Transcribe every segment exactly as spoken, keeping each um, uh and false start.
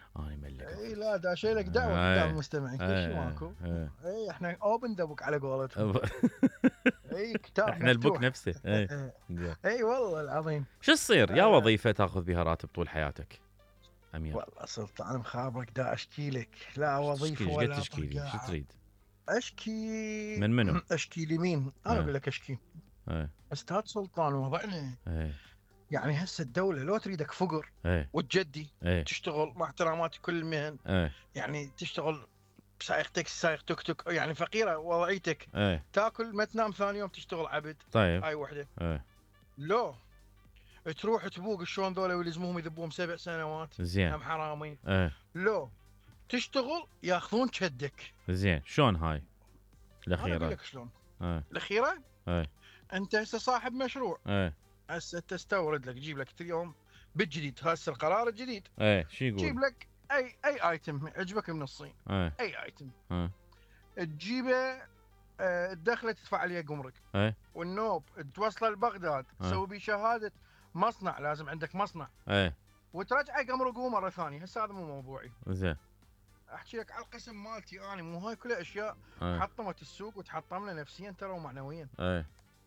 انا ملك اي افوز. لا داشي لك دعوه قدام ايه المستمعين، كل شيء ايه ماكو. ايه. اي احنا اوبن دبك على قولتهم. اي كتاب احنا البوك مفتوح. نفسه ايه. زين. اي والله العظيم. شو تصير يا آه وظيفه تاخذ بها راتب طول حياتك امير؟ والله سلطان مخابرك دا اشكي لك، لا شو وظيفه تشكي؟ ايش قد ولا تشكي لي؟ شو طقاعه. تريد؟ اشكي. من منو؟ اشكي لمين؟ انا ايه اقول لك اشكي. ايه استاذ سلطان وضعنا ايه يعني هسه الدوله لو تريدك فقر ايه وتجدي ايه تشتغل مع احتراماتي كل المهن، ايه يعني تشتغل سائق تاكسي سائق توك توك، يعني فقيره وضعيتك، ايه. تاكل ما تنام ثاني يوم تشتغل عبد. طيب. هاي وحده. ايه. لو تروح تبوق شلون ذولا يلزموهم يذبوهم سبع سنوات زين. هم حرامي. ايه. لو تشتغل ياخذون شدك. زين شلون هاي انا اقول الاخيره؟ لك شلون. ايه الاخيره ايه انت هسه صاحب مشروع، ايه هسه تستورد لك تجيب لك اليوم بالجديد، هسه القرار الجديد ايه. شو يقول؟ تجيب لك اي اي ايتم عجبك من الصين، ايه اي ايتم ايه تجيبه، آه، تدخله تدفع عليه جمرك، ايه والنوب توصله لبغداد ايه تسوي بيه شهاده مصنع، لازم عندك مصنع، ايه. وترجعه جمرك مره ثانيه. هسه هذا مو موضوعي، زين. احكي لك على القسم مالتي انا، مو هاي كلها اشياء ايه حطمت السوق وتحطمنا نفسيا ترى ومعنويا. ايه.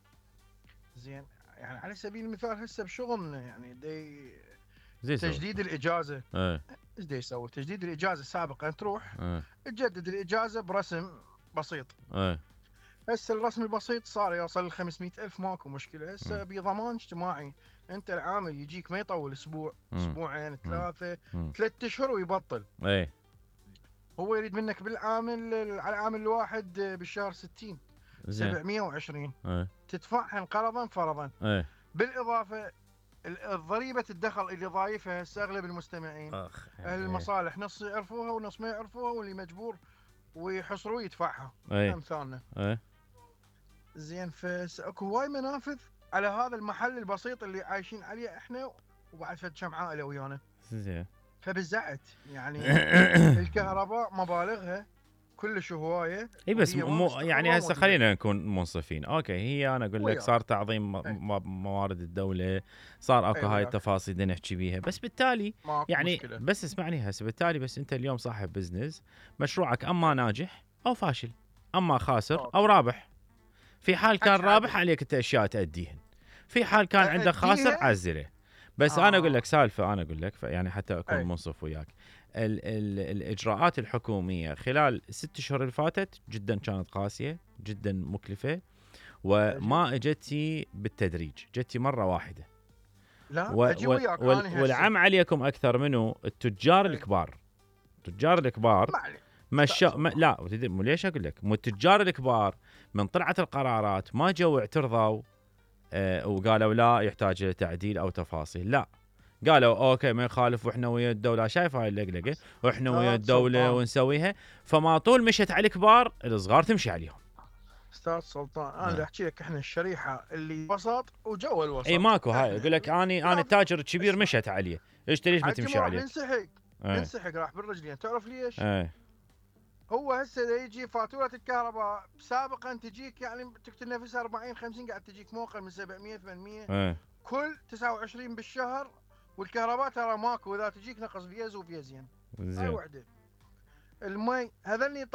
زين يعني على سبيل المثال هسه بشغلنا يعني دي زين سوي. تجديد الاجازه. ايه ايش دا يسوي؟ تجديد الاجازه سابقا تروح ايه تجدد الاجازه برسم بسيط، ايه هسه الرسم البسيط صار يوصل ل خمسمئة ألف ماكو مشكله، هسه بضمان اجتماعي. انت العامل يجيك ما يطول اسبوع مم. اسبوعين مم. ثلاثه مم. ثلاث اشهر ويبطل. ايه. هو يريد منك بالعامل على العامل الواحد بالشهر ستين زين. سبعمئة وعشرين ايه تدفعهم قرضا فرضا. ايه. بالاضافه الضريبه الدخل اللي ضايفها هسه اغلب المستمعين اخ اهل ايه المصالح نص يعرفوها ونص ما يعرفوها، واللي مجبور ويحصروه يدفعها ايه امثالنا. ايه. زين فاكو هواي منافذ على هذا المحل البسيط اللي عايشين عليه احنا وبعد فد كم عائله ويانا، زين. فبزعت يعني الكهرباء مبالغها كلش هوايه. اي بس وهي مو مستقرة يعني هسه وموجودة. خلينا نكون منصفين. اوكي هي انا اقول لك وياك. صار تعظيم أي. م- م- موارد الدوله، صار اكو أي هاي وياك. التفاصيل بدنا نحكي بيها، بس بالتالي ماكو يعني مشكله. بس اسمعني هسه بالتالي بس انت اليوم صاحب بزنس، مشروعك اما ناجح او فاشل، اما خاسر أوكي. او رابح. في حال كان حكي رابح عدل. عليك انت اشياء تأديهن، في حال كان عندك خاسر أأديها. عزله. بس آه. انا اقول لك سالفه، انا اقول لك يعني حتى اكون أي. منصف وياك. ال ال الاجراءات الحكوميه خلال الست اشهر اللي فاتت جدا كانت قاسيه، جدا مكلفه، وما اجتي بالتدريج، جتي مره واحده. لا و اجي و وياك وال انا هسه. والعم عليكم اكثر منه التجار أي. الكبار. التجار الكبار ما عليك. مشى أستاذ ما الله. لا وتدري مو ليش اقول لك، مو التجار الكبار من طلعت القرارات ما جو اعترضوا آه وقالوا لا يحتاج الى تعديل او تفاصيل، لا قالوا اوكي ما يخالف واحنا ويا الدوله. شايف هاي اللقلقه، واحنا ويا أستاذ الدوله سلطان. ونسويها. فما طول مشت على الكبار الصغار تمشي عليهم. استاذ سلطان انا آه. اللي احكي لك احنا الشريحه اللي وسط وجو الوسط. اي ماكو هاي إحنا اقول لك اني انا لا التاجر الكبير اسمع. مشت عليه، ايش ليش ما حجم تمشي راح عليه؟ ننسحق. ايه ننسحق راح بالرجلين، تعرف ليش؟ ايه هو هسه دا يجي فاتوره الكهرباء سابقا تجيك يعني تقتل نفسها أربعين خمسين، قاعد تجيك موقع من سبعمئة ثمانمئة ايه كل تسعة وعشرين بالشهر. والكهرباء ترى ماكو، اذا تجيك نقص فيز وفيزين. هاي زين. وحده. المي هذني